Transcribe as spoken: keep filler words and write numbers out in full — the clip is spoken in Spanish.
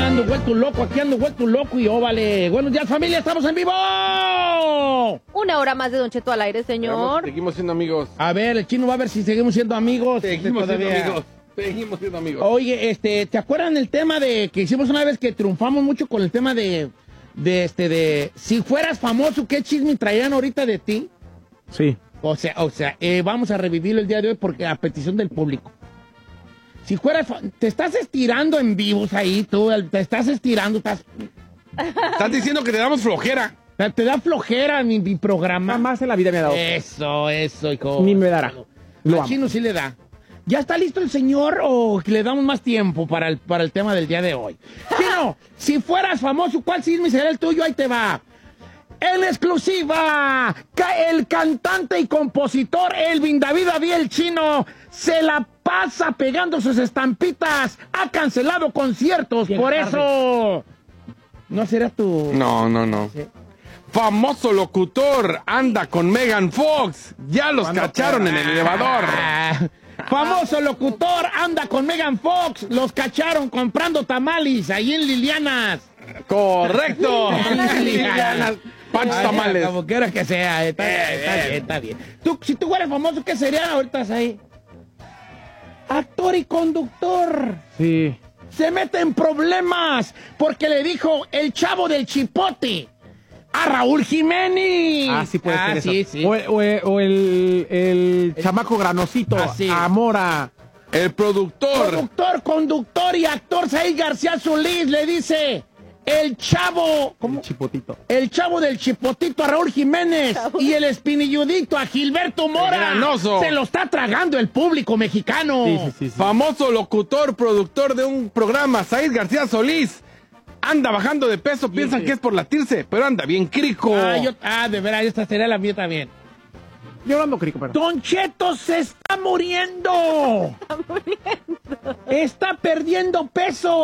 ando vuelto loco, aquí ando vuelto loco y óvale. Buenos días, familia, estamos en vivo. Una hora más de Don Cheto al aire, señor. Seguimos siendo amigos. A ver, el chino va a ver si seguimos siendo amigos. Seguimos siendo amigos. Seguimos siendo amigos. Oye, este, ¿te acuerdan el tema de que hicimos una vez que triunfamos mucho con el tema de, de este, de si fueras famoso, qué chisme traían ahorita de ti? Sí. O sea, o sea, eh, vamos a revivirlo el día de hoy porque a petición del público. Si fueras, fa- te estás estirando en vivos ahí, tú, te estás estirando, estás, Estás diciendo que te damos flojera. te, te da flojera mi, mi programa. Jamás en la vida me ha dado. Eso, eso, hijo. Ni me dará. Lo Al amo. chino sí le da. ¿Ya está listo el señor o le damos más tiempo para el, para el tema del día de hoy? Chino, si fueras famoso, ¿cuál chisme sería el tuyo? Ahí te va. En exclusiva, ca- el cantante y compositor Elvin David David el Chino se la pasa pegando sus estampitas. Ha cancelado conciertos, por eso. ¿No será tu...? No, no, no. Famoso locutor anda con Megan Fox. Ya los cacharon en el elevador. Ah, famoso locutor anda con Megan Fox. Los cacharon comprando tamales ahí en Lilianas. Correcto. Lilianas. Panchos Ay, tamales. Como quiera que sea. Está, bien, está bien, está bien. Tú, si tú fueras famoso, ¿qué sería ahorita ahí? Actor y conductor. Sí. Se mete en problemas porque le dijo el chavo del chipote a Raúl Jiménez. Ah, sí puede ah, ser sí, eso. sí. O, o- o el, el chamaco granosito, Ah, sí. Amora. El productor. Productor, conductor y actor Said García Solís le dice el chavo, ¿cómo? El chipotito. El chavo del chipotito a Raúl Jiménez y el espinilludito a Gilberto Mora. El granoso. Se lo está tragando el público mexicano. Sí, sí, sí, sí. Famoso locutor, productor de un programa, Said García Solís. Anda bajando de peso, piensan sí. que es por latirse, pero anda bien crico. Ah, yo- ah, de veras, esta sería la mía también. Yo no ando crico, pero. Don Cheto se está muriendo. Está muriendo. Está perdiendo peso.